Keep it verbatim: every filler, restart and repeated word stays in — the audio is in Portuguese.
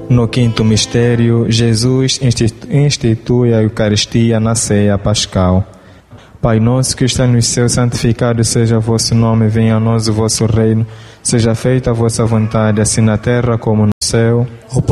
No quinto mistério, Jesus institui a Eucaristia na ceia pascal. Pai nosso que está no céu, santificado seja o vosso nome, venha a nós o vosso reino, seja feita a vossa vontade, assim na terra como no céu.